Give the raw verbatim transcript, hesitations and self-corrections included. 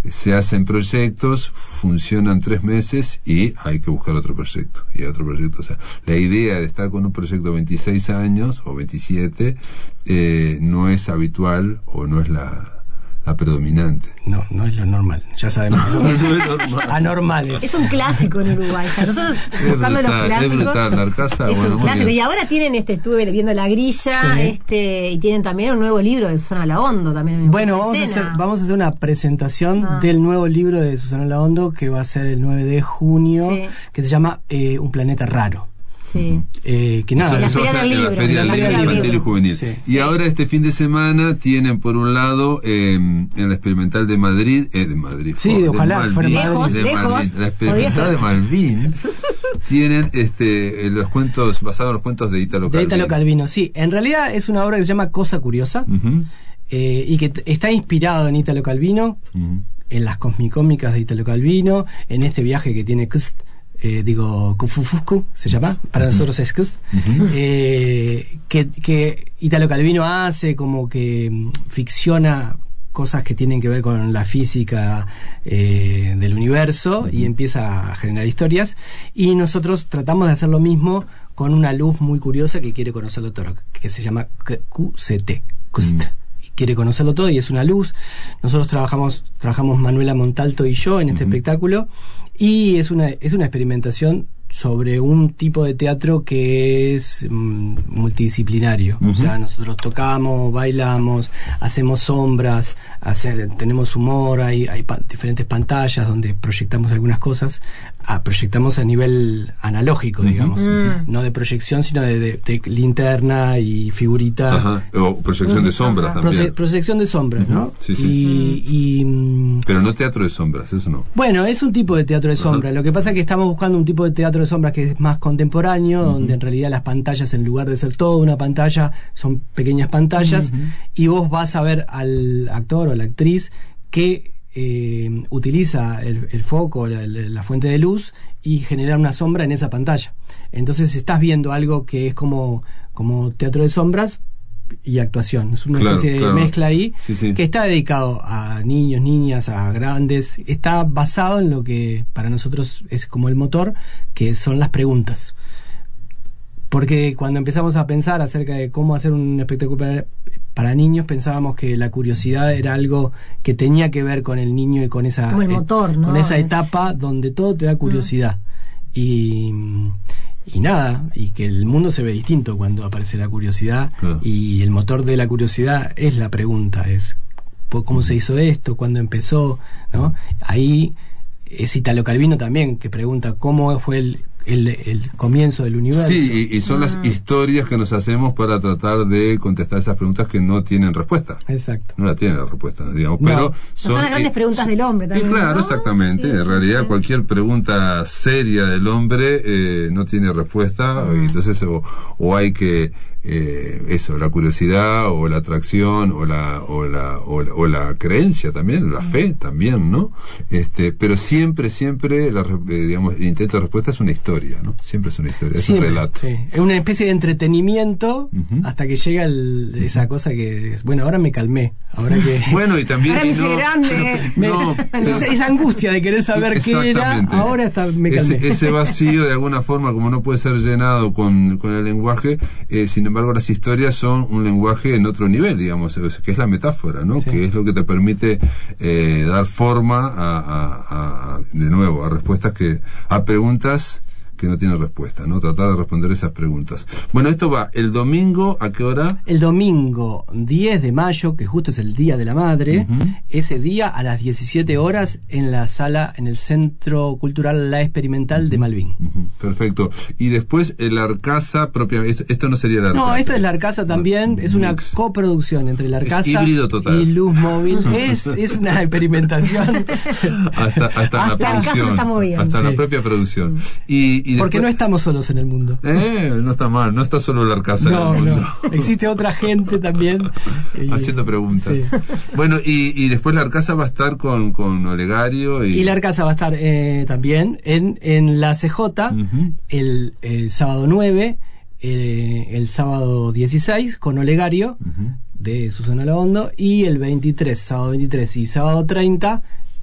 se hacen proyectos, funcionan tres meses y hay que buscar otro proyecto y otro proyecto. O sea, la idea de estar con un proyecto veintiséis años o veintisiete eh, no es habitual o no es la la predominante. No, no es lo normal. Ya sabemos que somos no es normal. Anormales. Es un clásico en Uruguay. Ya. Nosotros buscando los clásicos. Es brutal, la Arcasa, es bueno, un clásico. Y ahora tienen, este, estuve viendo La Grilla, sí. este, y tienen también un nuevo libro de Susana Laondo también. Bueno, vamos a, hacer, vamos a hacer una presentación ah. del nuevo libro de Susana Laondo que va a ser el nueve de junio, sí. que se llama eh, Un planeta raro. Sí. Eh, que nada, eso, eso va a ser en la Feria del Libro Infantil y Juvenil. Sí, y sí. ahora este fin de semana tienen por un lado eh, en la Experimental de Madrid, eh, de Madrid, sí, de ojalá, de Malvin, lejos, de lejos, Malvin, la Experimental de Malvin tienen este los cuentos basados en los cuentos de Italo Calvino. De Italo Calvino, sí. En realidad es una obra que se llama Cosa Curiosa uh-huh. eh, y que t- está inspirado en Italo Calvino, uh-huh. en las cosmicómicas de Italo Calvino, en este viaje que tiene Kst, Eh, digo, Kufufusku se llama, para nosotros es Kust, uh-huh. eh, que, que Italo Calvino hace, como que um, ficciona cosas que tienen que ver con la física eh, del universo uh-huh. y empieza a generar historias, y nosotros tratamos de hacer lo mismo con una luz muy curiosa que quiere conocerlo todo, que se llama Q C T, Kust. Uh-huh. Quiere conocerlo todo y es una luz. Nosotros trabajamos trabajamos Manuela Montalto y yo en este uh-huh. espectáculo, y es una es una experimentación sobre un tipo de teatro que es mm, multidisciplinario. Uh-huh. O sea, nosotros tocamos, bailamos, hacemos sombras, hace, tenemos humor, hay, hay pa- diferentes pantallas donde proyectamos algunas cosas. Ah, proyectamos a nivel analógico, uh-huh. digamos, uh-huh. no de proyección, sino de, de, de linterna y figurita. Ajá. O proyección uh-huh. de sombras uh-huh. también. Proye- proyección de sombras, uh-huh. ¿no? Sí, sí. Y, y, pero no teatro de sombras, eso no. Bueno, es un tipo de teatro de sombras. Uh-huh. Lo que pasa es que estamos buscando un tipo de teatro de sombras que es más contemporáneo, uh-huh. donde en realidad las pantallas, en lugar de ser toda una pantalla, son pequeñas pantallas, uh-huh. y vos vas a ver al actor o a la actriz que Eh, utiliza el, el foco, la, la fuente de luz, y genera una sombra en esa pantalla. Entonces estás viendo algo que es como, como teatro de sombras y actuación. Es una claro, especie claro. de mezcla ahí, sí, sí. que está dedicado a niños, niñas, a grandes. Está basado en lo que para nosotros es como el motor, que son las preguntas. Porque cuando empezamos a pensar acerca de cómo hacer un espectáculo para, para niños, pensábamos que la curiosidad era algo que tenía que ver con el niño y con esa, como el motor, ¿no? con esa es... etapa donde todo te da curiosidad. Mm. Y, y nada, y que el mundo se ve distinto cuando aparece la curiosidad, claro. Y el motor de la curiosidad es la pregunta, es cómo se hizo esto, cuándo empezó, ¿no? Ahí es Italo Calvino también, que pregunta cómo fue el El, el comienzo del universo. Sí, y, y son ah. las historias que nos hacemos para tratar de contestar esas preguntas que no tienen respuesta. Exacto. No la tienen la respuesta, digamos, no. pero son, son las grandes eh, preguntas del hombre también. Y claro, ¿no? exactamente. Sí, en sí, realidad, sí. cualquier pregunta seria del hombre eh, no tiene respuesta, ah. y entonces o, o hay que eh, eso, la curiosidad o la atracción o la o la o la, o la creencia también, la fe también, ¿no? Este, pero siempre siempre la, eh, digamos, el intento de respuesta es una historia, ¿no? Siempre es una historia, es siempre, un relato. Sí. Es una especie de entretenimiento uh-huh. hasta que llega el, esa uh-huh. cosa que es, bueno, ahora me calmé, ahora que bueno, y también ahora y me no, grande. Me, no, esa, esa angustia de querer saber qué era, ahora está, me calmé. Ese, ese vacío de alguna forma, como no puede ser llenado con, con el lenguaje, eh, sin embargo las historias son un lenguaje en otro nivel, digamos, que es la metáfora, ¿no? Sí. Que es lo que te permite eh, dar forma a, a, a, de nuevo, a respuestas que, a preguntas que no tienen respuesta, ¿no? Tratar de responder esas preguntas. Bueno, esto va el domingo, ¿a qué hora? El domingo diez de mayo, que justo es el Día de la Madre, uh-huh. ese día a las diecisiete horas en la sala, en el Centro Cultural La Experimental uh-huh. de Malvin. Uh-huh. Perfecto. Y después el Arcasa propiamente, esto no sería la Arcasa. No, esto es la Arcasa también, es una Mix. coproducción entre la Arcasa y Luz Móvil. Es, es una experimentación. hasta hasta, hasta la producción. Hasta sí. la propia producción. Y Y porque después, no estamos solos en el mundo. Eh, no está mal, no está solo la Arcasa no, en el mundo. No, existe otra gente también. Haciendo preguntas. Sí. Bueno, y, y después la Arcasa va a estar con, con Olegario. Y... y la Arcasa va a estar eh, también en, en la C J uh-huh. el, el sábado nueve, eh, el sábado dieciséis con Olegario uh-huh. de Susana Laondo, y el veintitrés, sábado veintitrés y sábado treinta